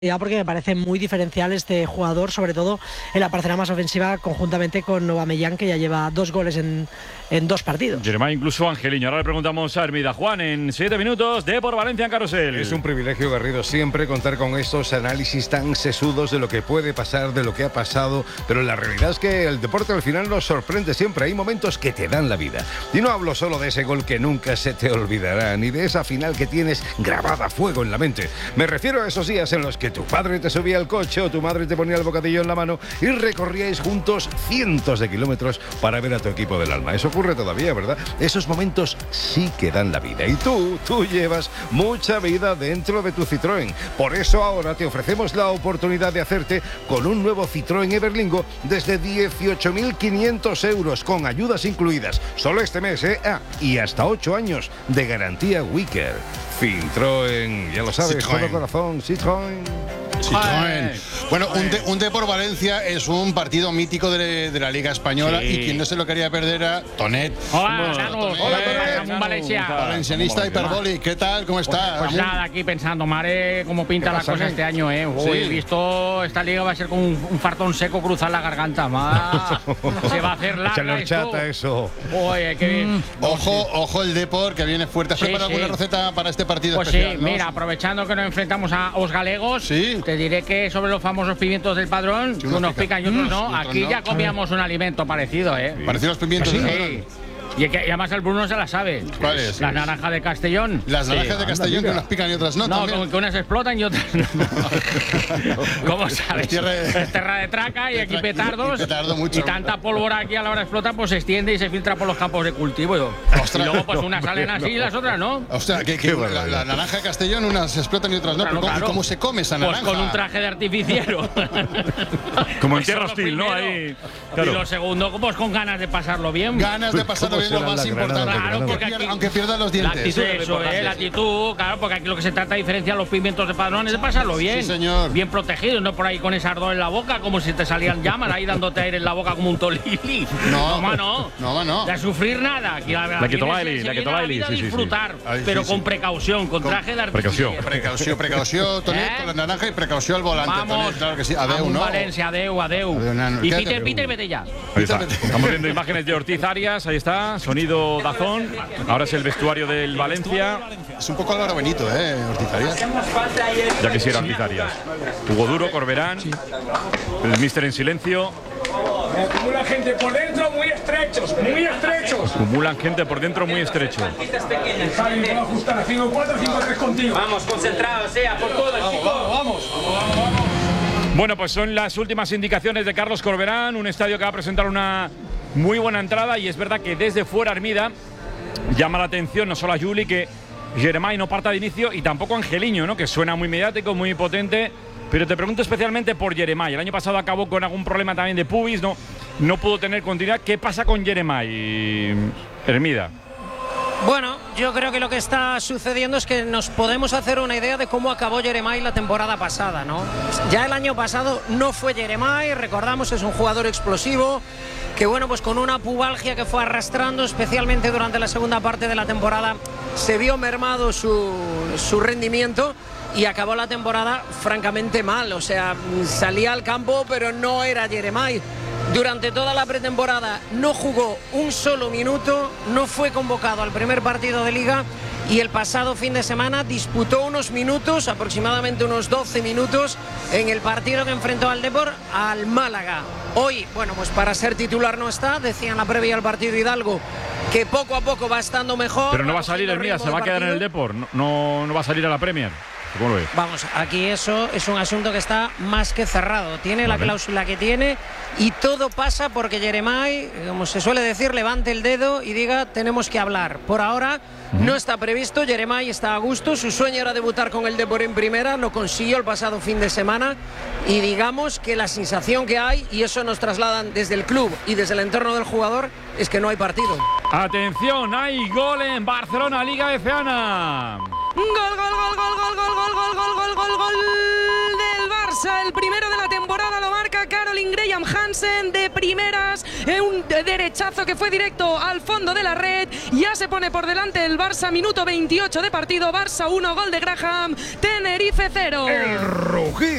Ya porque me parece muy diferencial este jugador, sobre todo en la parcela más ofensiva, conjuntamente con Aubameyang, que ya lleva 2 goles en 2 partidos. Jeremai, incluso Angeliño. Ahora le preguntamos a Hermida. Juan, en 7 minutos, Depor Valencia en Carrusel. Es un privilegio, Garrido, siempre contar con estos análisis tan sesudos de lo que puede pasar, de lo que ha pasado, pero la realidad es que el deporte al final nos sorprende siempre. Hay momentos que te dan la vida. Y no hablo solo de ese gol que nunca se te olvidará, ni de esa final que tienes grabada a fuego en la mente. Me refiero a esos días en los que tu padre te subía al coche o tu madre te ponía el bocadillo en la mano y recorríais juntos cientos de kilómetros para ver a tu equipo del alma. Eso ocurre todavía, ¿verdad? Esos momentos sí que dan la vida. Y tú llevas mucha vida dentro de tu Citroën. Por eso ahora te ofrecemos la oportunidad de hacerte con un nuevo Citroën Everlingo desde 18.500 euros con ayudas incluidas. Solo este mes, ¿eh? Y hasta 8 años de garantía Wicker. Citroën, ya lo sabes, todo corazón, Citroën. Citroën. Bueno, un Depor Valencia es un partido mítico de la Liga Española, sí. Y quien no se lo quería perder era Tonet. Hola, Nano. Hola, Tonet. Valencia. Valencianista hiperboli. ¿Qué tal? ¿Cómo está? Pues nada, aquí pensando, madre, cómo pinta la cosa este año, ¿eh? Uy, he visto, esta liga va a ser con un fartón seco cruzar la garganta. Se va a hacer larga eso. Oye, qué bien. Ojo el Depor, que viene fuerte. ¿Has preparado alguna receta para este partido especial? Pues sí, mira, aprovechando que nos enfrentamos a os galegos, te diré que sobre los famosos pimientos del Padrón, unos pican y otros no. Aquí ya comíamos un alimento parecido, ¿eh? ¿Parecido a los pimientos del Padrón? Y además el Bruno se la sabe. ¿Cuál es? La naranja de Castellón. Las naranjas de Castellón, que unas pican y otras no. No, que unas explotan y otras no. ¿Cómo sabes? Es tierra de traca y aquí petardos. Y tanta pólvora aquí a la hora de explotar, pues se extiende y se filtra por los campos de cultivo. Y luego, pues unas salen así y las otras no. Ostras, que la naranja de Castellón, unas explotan y otras no. Claro. ¿Cómo se come esa naranja? Pues con un traje de artificiero. Como en Tierra Hostil, ¿no? Ahí. Claro. Y lo segundo, pues con ganas de pasarlo bien. Ganas de pasarlo bien, lo más importante. Claro, porque aquí, aunque pierdan los dientes. La actitud, claro, porque aquí lo que se trata de diferenciar los pimientos de Padrón es de pasarlo bien. Sí, señor. Bien protegido, no por ahí con ese ardor en la boca, como si te salían llamas ahí dándote aire en la boca como un tolili. No. De sufrir nada. Aquí la que tobaili, sí. Disfrutar, pero con precaución, con traje de artificial. Precaución, Tonet, con la naranja y precaución al volante. Vamos, Tonet, claro que sí. Adeu, ¿no? Valencia, adeu. Y Peter, vete ya. Ahí está. Estamos viendo imágenes de Ortiz Arias, ahí está, sonido Dazón. Ahora es el vestuario del Valencia. Es un poco Álvaro Benito, Ortiz Arias. Ya quisiera Ortiz Arias. Hugo Duro, Corberán, el míster en silencio. Acumulan gente por dentro muy estrechos. Acumulan gente por dentro muy estrecho. Saben cómo ajustar a 5-4, 5-3 contigo. Vamos, concentrados, a por todo, chicos. Vamos. Bueno, pues son las últimas indicaciones de Carlos Corberán, un estadio que va a presentar una muy buena entrada, y es verdad que desde fuera, Hermida, llama la atención no solo a Juli que Jeremai no parta de inicio, y tampoco a Angeliño, ¿no? Que suena muy mediático, muy potente. Pero te pregunto especialmente por Jeremai. El año pasado acabó con algún problema también de pubis, no pudo tener continuidad. ¿Qué pasa con Jeremai, Hermida? Bueno, yo creo que lo que está sucediendo es que nos podemos hacer una idea de cómo acabó Jeremai la temporada pasada, ¿no? Ya el año pasado no fue Jeremai, recordamos, es un jugador explosivo que, bueno, pues con una pubalgia que fue arrastrando, especialmente durante la segunda parte de la temporada, se vio mermado su rendimiento y acabó la temporada francamente mal. O sea, salía al campo pero no era Jeremai. Durante toda la pretemporada no jugó un solo minuto, no fue convocado al primer partido de Liga, y el pasado fin de semana disputó unos minutos, aproximadamente unos 12 minutos, en el partido que enfrentó al Depor al Málaga. Hoy, bueno, pues para ser titular no está, decía en la previa al partido Hidalgo que poco a poco va estando mejor. Pero no va a salir, Hermida, se va a quedar en el Depor, no va a salir a la Premier. ¿Cómo lo ves? Vamos, aquí eso es un asunto que está más que cerrado. Tiene la cláusula que tiene y todo pasa porque Jeremai, como se suele decir, levante el dedo y diga tenemos que hablar. Por ahora no está previsto, Jeremai está a gusto, su sueño era debutar con el Depor en primera, lo consiguió el pasado fin de semana, y digamos que la sensación que hay, y eso nos trasladan desde el club y desde el entorno del jugador, es que no hay partido. Atención, hay gol en Barcelona, Liga FANA. Gol del Barça, el primero de la temporada, lo marca Llega Caroline Graham Hansen de primeras, un derechazo que fue directo al fondo de la red. Ya se pone por delante el Barça, minuto 28 de partido. Barça 1, gol de Graham, Tenerife 0. El rugido